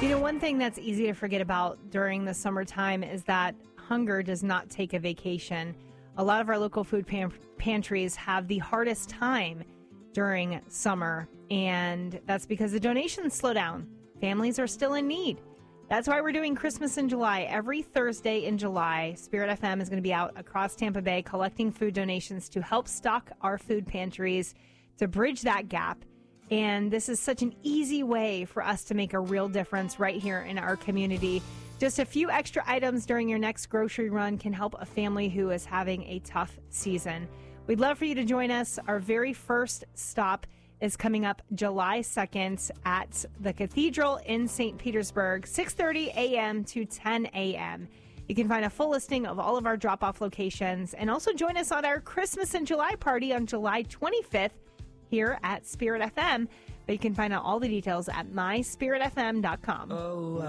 One thing that's easy to forget about during the summertime is that hunger does not take a vacation. A lot of our local food pantries have the hardest time during summer, and that's because the donations slow down. Families are still in need. That's why we're doing Christmas in July. Every Thursday in July, Spirit FM is going to be out across Tampa Bay collecting food donations to help stock our food pantries to bridge that gap. And this is such an easy way for us to make a real difference right here in our community. Just a few extra items during your next grocery run can help a family who is having a tough season. We'd love for you to join us. Our very first stop is coming up July 2nd at the Cathedral in St. Petersburg, 6:30 a.m. to 10 a.m. You can find a full listing of all of our drop-off locations and also join us on our Christmas in July party on July 25th here at Spirit FM. But you can find out all the details at myspiritfm.com.